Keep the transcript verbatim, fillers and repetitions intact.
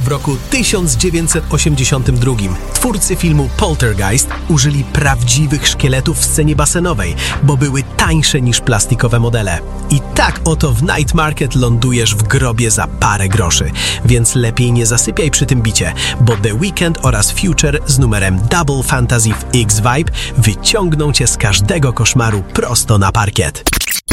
W roku tysiąc dziewięćset osiemdziesiątym drugim twórcy filmu Poltergeist użyli prawdziwych szkieletów w scenie basenowej, bo były tańsze niż plastikowe modele. I tak oto w Night Market lądujesz w grobie za parę groszy. Więc lepiej nie zasypiaj przy tym bicie, bo The Weeknd oraz Future z numerem Double Fantasy w X-Vibe wyciągną cię z każdego koszmaru prosto na parkiet.